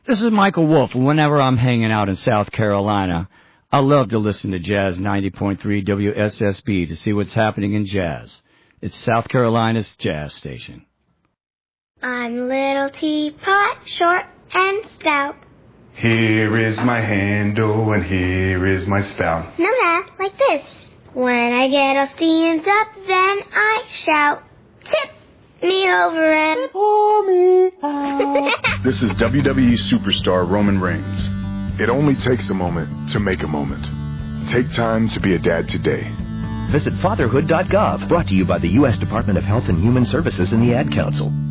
This is Michael Wolf, and whenever I'm hanging out in South Carolina, I love to listen to Jazz 90.3 WSSB to see what's happening in jazz. It's South Carolina's jazz station. I'm little teapot, short and stout. Here is my handle and here is my spout. No, Dad, like this. When I get all steamed up, then I shout, tip me over and pour me out. This is WWE superstar Roman Reigns. It only takes a moment to make a moment. Take time to be a dad today. Visit fatherhood.gov, brought to you by the U.S. Department of Health and Human Services and the Ad Council.